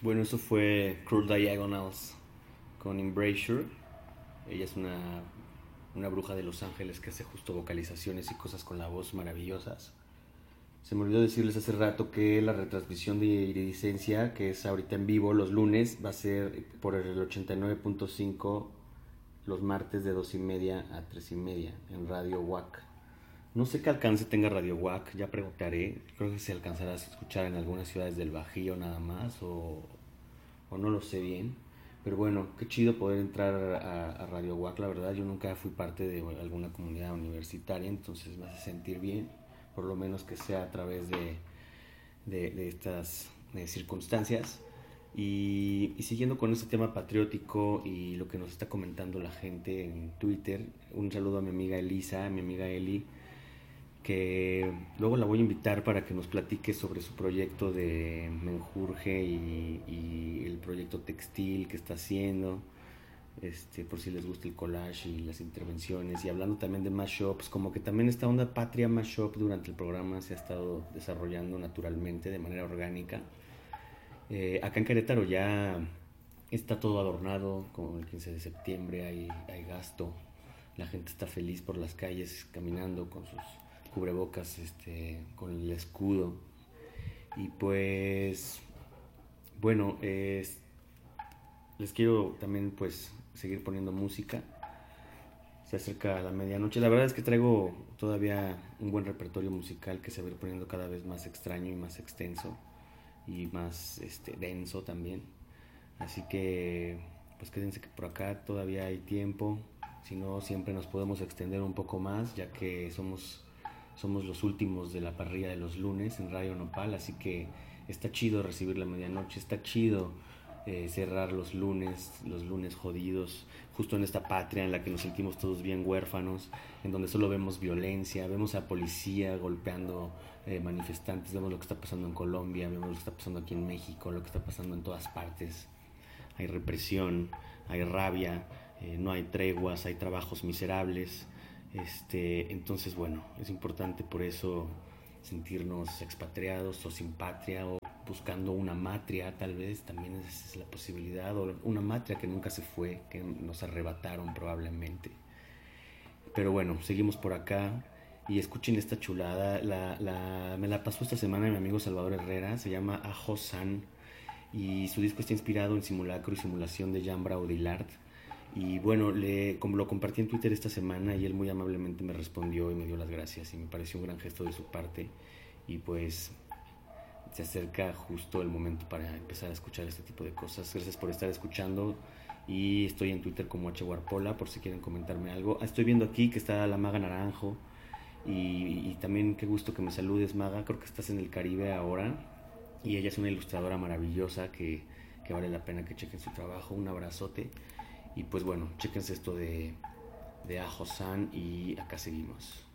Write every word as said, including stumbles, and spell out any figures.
Bueno, eso fue Cruel Diagonals con Embrasure. Ella es una, una bruja de Los Ángeles que hace justo vocalizaciones y cosas con la voz maravillosas. Se me olvidó decirles hace rato que la retransmisión de Iridescencia, que es ahorita en vivo los lunes, va a ser por el ochenta y nueve punto cinco los martes de dos y media a tres y media en Radio W A C. No sé qué alcance tenga Radio W A C, ya preguntaré. Creo que se alcanzará a escuchar en algunas ciudades del Bajío nada más, o, o no lo sé bien. Pero bueno, qué chido poder entrar a, a Radio W A C, la verdad. Yo nunca fui parte de alguna comunidad universitaria, entonces me hace sentir bien, por lo menos que sea a través de, de, de estas de circunstancias. Y, y siguiendo con este tema patriótico y lo que nos está comentando la gente en Twitter, un saludo a mi amiga Elisa, a mi amiga Eli, que luego la voy a invitar para que nos platique sobre su proyecto de menjurje y, y el proyecto textil que está haciendo, este, por si les gusta el collage y las intervenciones, y hablando también de mashups, como que también esta onda patria mashup durante el programa se ha estado desarrollando naturalmente, de manera orgánica. Eh, acá en Querétaro ya está todo adornado, como el quince de septiembre hay, hay gasto, la gente está feliz por las calles caminando con sus cubrebocas, este, con el escudo. Y pues bueno, eh, les quiero también pues seguir poniendo música. Se acerca la medianoche. La verdad es que traigo todavía un buen repertorio musical que se va a ir poniendo cada vez más extraño y más extenso y más este, denso también. Así que pues quédense que por acá todavía hay tiempo. Si no, siempre nos podemos extender un poco más, ya que somos somos los últimos de la parrilla de los lunes en Radio Nopal, así que está chido recibir la medianoche, está chido eh, cerrar los lunes, los lunes jodidos, justo en esta patria en la que nos sentimos todos bien huérfanos, en donde solo vemos violencia, vemos a policía golpeando eh, manifestantes, vemos lo que está pasando en Colombia, vemos lo que está pasando aquí en México, lo que está pasando en todas partes. Hay represión, hay rabia, eh, no hay treguas, hay trabajos miserables. Este, entonces, bueno, es importante por eso sentirnos expatriados o sin patria o buscando una matria, tal vez también es la posibilidad, o una matria que nunca se fue, que nos arrebataron probablemente. Pero bueno, seguimos por acá y escuchen esta chulada. La, la, me la pasó esta semana mi amigo Salvador Herrera, se llama Ajo San y su disco está inspirado en simulacro y simulación de Jean Baudrillard. Y bueno, le, como lo compartí en Twitter esta semana y él muy amablemente me respondió y me dio las gracias y me pareció un gran gesto de su parte. Y pues se acerca justo el momento para empezar a escuchar este tipo de cosas. Gracias por estar escuchando y estoy en Twitter como H Warpola por si quieren comentarme algo. Ah, estoy viendo aquí que está la Maga Naranjo y, y también qué gusto que me saludes, Maga. Creo que estás en el Caribe ahora y ella es una ilustradora maravillosa que, que vale la pena que chequen su trabajo. Un abrazote. Y pues bueno, chéquense esto de, de Ajo San y acá seguimos.